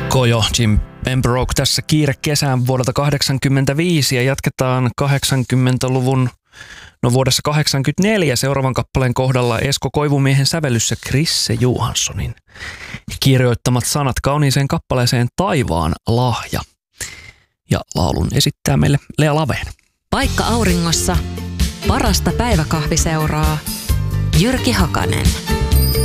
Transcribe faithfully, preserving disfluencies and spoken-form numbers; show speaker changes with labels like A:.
A: Kojo, Jim Pembroke tässä kiire kesään vuodelta kahdeksankymmentäviisi ja jatketaan kahdeksankymmentäluvun, no vuodessa kahdeksankymmentäneljä seuraavan kappaleen kohdalla Esko Koivumiehen sävellyssä Krisse Johanssonin kirjoittamat sanat kauniiseen kappaleeseen Taivaan lahja. Ja laulun esittää meille Lea Laveen.
B: Paikka auringossa, parasta päiväkahviseuraa, Jyrki Hakanen.